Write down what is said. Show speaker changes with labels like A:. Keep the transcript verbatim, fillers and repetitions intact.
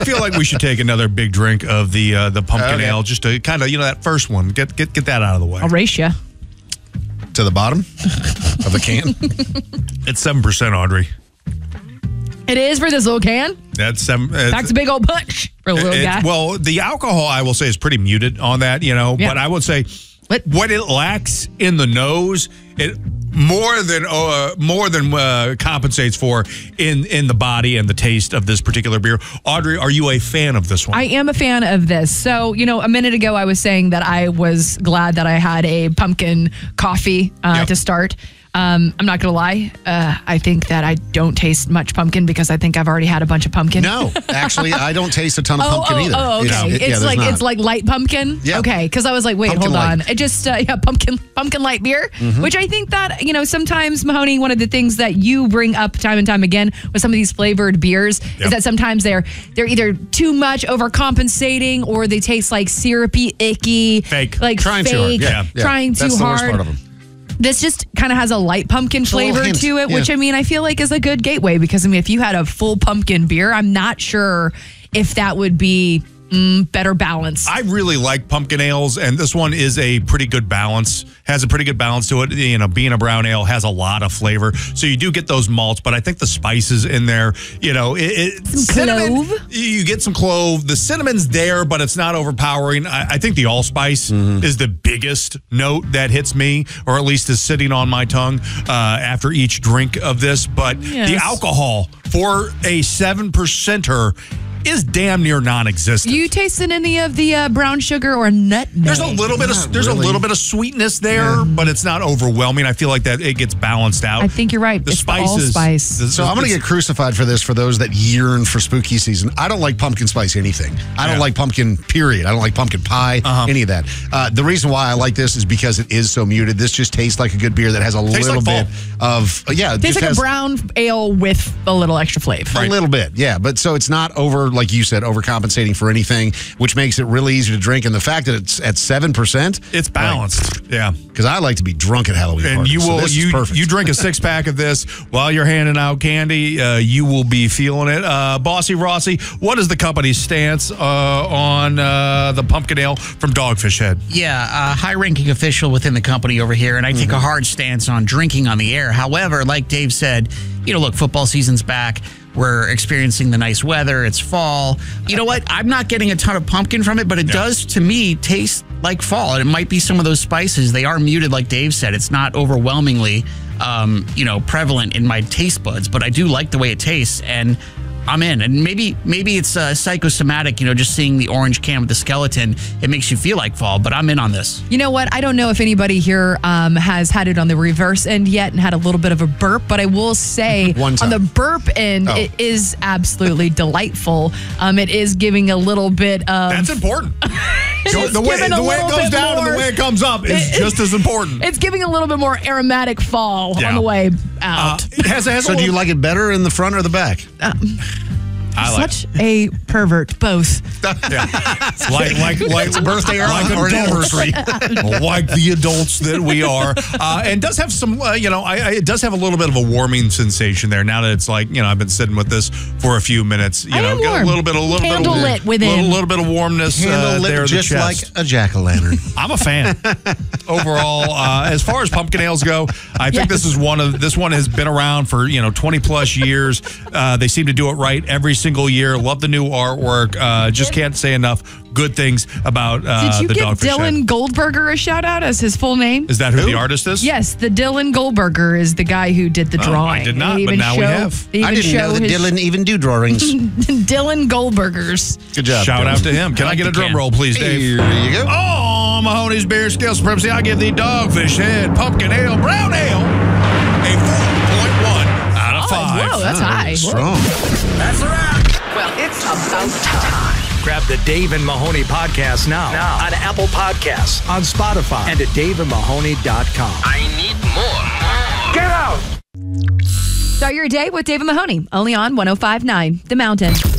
A: I feel like we should take another big drink of the uh, the pumpkin
B: Okay.
A: ale, just to kind of, you know, that first one. Get get get that out of the way.
C: I'll race you.
B: To the bottom of the can.
A: It's seven percent, Audrey.
C: It is for this little can.
A: That's seven. Uh,
C: That's a big old punch for a little
A: it-
C: guy.
A: Well, the alcohol, I will say, is pretty muted on that, you know.
C: Yeah.
A: But I would say
C: What?
A: what it lacks in the nose, it more than uh, more than uh, compensates for in in the body and the taste of this particular beer. Audrey, are you a fan of this one?
C: I am a fan of this. So, you know, a minute ago I was saying that I was glad that I had a pumpkin coffee uh,
A: Yep.
C: to start. Um, I'm not going to lie. Uh, I think that I don't taste much pumpkin because I think I've already had a bunch of pumpkin.
B: No, actually, I don't taste a ton of
C: Oh,
B: pumpkin
C: oh,
B: either.
C: oh, okay.
B: It's, it- yeah,
C: It's
B: there's
C: like
B: not.
C: it's like light pumpkin.
B: Yeah.
C: Okay, because I was like, wait,
B: Pumpkin
C: hold on.
B: light.
C: It just uh, yeah, pumpkin pumpkin light beer,
B: Mm-hmm.
C: which I think that you know sometimes Mahoney. One of the things that you bring up time and time again with some of these flavored beers
A: Yep.
C: is that sometimes they're they're either too much overcompensating or they taste like syrupy, icky,
A: Fake.
C: like
B: Trying too hard.
C: fake,
B: Yeah, yeah.
C: trying too
B: That's the
C: hard.
B: worst part of them.
C: This just kind of has a light pumpkin
B: a little
C: flavor
B: hint,
C: to it, which
B: yeah.
C: I mean, I feel like is a good gateway because I mean, if you had a full pumpkin beer, I'm not sure if that would be mm, better balance.
A: I really like pumpkin ales, and this one is a pretty good balance. Has a pretty good balance to it. You know, being a brown ale has a lot of flavor, so you do get those malts. But I think the spices in there, you know, it, it
C: Some clove.
A: You get some clove. The cinnamon's there, but it's not overpowering. I, I think the allspice
B: Mm-hmm.
A: is the biggest note that hits me, or at least is sitting on my tongue uh, after each drink of this. But
C: Yes.
A: the alcohol for a seven percenter is damn near non-existent.
C: You tasted any of the uh, brown sugar or nutmeg?
A: There's a little bit of
B: Not
A: there's
B: really.
A: a little bit of sweetness there, but it's not overwhelming. I feel like that it gets balanced out.
C: I think you're right.
A: The
C: It's the
A: spices.
C: allspice.
A: the-
B: So I'm going to get crucified for this for those that yearn for spooky season. I don't like pumpkin spice anything. I don't
A: Yeah.
B: like pumpkin, period. I don't like pumpkin pie,
A: Uh-huh.
B: any of that. Uh, the reason why I like this is because it is so muted. This just tastes like a good beer that has a
A: Tastes
B: little
A: like
B: bit of, uh, yeah. it
C: Tastes
B: just
C: like
B: has
C: a brown ale with a little extra flavor.
B: A little bit, yeah. But so it's not over, like you said, overcompensating for anything, which makes it really easy to drink. And the fact that it's at seven percent,
A: It's balanced. Yeah.
B: because I like to be drunk at Halloween
A: And
B: parties,
A: you
B: so
A: will
B: this is
A: you
B: perfect.
A: you drink a six pack of this while you're handing out candy. Uh, you will be feeling it. Uh, Bossy Rossi, what is the company's stance uh, on uh, the pumpkin ale from Dogfish Head?
D: Yeah, a high-ranking official within the company over here, and I take a hard stance on drinking on the air. However, like Dave said, you know, look, football season's back. We're experiencing the nice weather. It's fall. You know what? I'm not getting a ton of pumpkin from it, but it
A: Yeah.
D: does, to me, taste like fall. And it might be some of those spices. They are muted, like Dave said. It's not overwhelmingly, um, you know, prevalent in my taste buds, but I do like the way it tastes. And I'm in. And maybe maybe it's uh, psychosomatic, you know, just seeing the orange can with the skeleton, it makes you feel like fall, but I'm in on this.
C: You know what? I don't know if anybody here um, has had it on the reverse end yet and had a little bit of a burp, but I will say
B: One
C: on
B: time.
C: the burp end,
B: Oh.
C: it is absolutely delightful. Um, it is giving a little bit of.
A: That's important.
C: It's
A: So the way
C: giving a
A: the way it
C: little
A: goes
C: bit
A: down and
C: more-
A: the way it comes up is
C: It-
A: just as important.
C: It's giving a little bit more aromatic fall
A: Yeah.
C: on the way
A: Uh,
C: out.
A: it has, it has
B: so
A: a
B: do you
A: little-
B: like it better in the front or the back?
A: I like
C: Such a pervert, both.
A: Yeah. like like like
B: It's a birthday or-
A: like
B: or an
A: adults, like the adults that we are, uh, and does have some uh, you know I, I, it does have a little bit of a warming sensation there. Now that it's like you know I've been sitting with this for a few minutes, you
C: I
A: know
C: am
A: get a
C: warm.
A: little bit a little
C: Candle
A: bit of,
C: lit within.
A: little, little bit of warmness uh,
B: Handle
A: there
B: it
A: in the
B: just like
A: chest.
B: a jack-o'-lantern.
A: I'm a fan. Overall, uh, as far as pumpkin ales go, I think
C: Yes.
A: this is one of this one has been around for you know twenty plus years. Uh, they seem to do it right every single year. Love the new artwork. Uh, just can't say enough good things about uh,
C: Did you
A: the
C: give
A: Dogfish
C: Dylan
A: Head.
C: Goldberger a shout out as his full name?
A: Is that who, the artist is?
C: Yes, the Dylan Goldberger is the guy who did the
A: Oh, I
C: drawing.
A: did not,
C: They
A: but
C: even
A: now we
C: show-
A: have.
C: They
B: I
C: even
B: didn't know
C: show
B: that
C: his
B: Dylan even do drawings.
C: Dylan Goldbergers.
B: Good job.
A: Shout
B: Dylan.
A: out to him. Can I get a drum roll, please, Dave?
B: Here you go.
A: Oh, Mahoney's Beer Scale Supremacy. I give the Dogfish Head Pumpkin Ale Brown Ale a four point one out of five.
C: Whoa, that's high.
B: Strong.
E: That's a wrap. Well, it's about time. Grab the Dave and Mahoney podcast now, now. on Apple Podcasts, on Spotify, and at dave and mahoney dot com. I need more. Get out!
C: Start your day with Dave and Mahoney, only on one oh five point nine The Mountain.